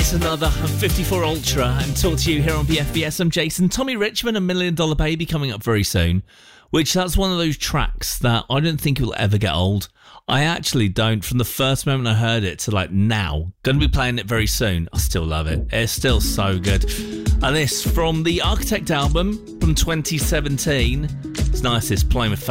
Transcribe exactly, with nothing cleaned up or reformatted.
It's another fifty-four Ultra and talk to you here on B F B S. I'm Jason. Tommy Richmond, A Million Dollar Baby coming up very soon, which that's one of those tracks that I don't think will ever get old. I actually don't. From the first moment I heard it to like now, going to be playing it very soon. I still love it. It's still so good. And this from the Architect album from twenty seventeen. It's nice, this playing with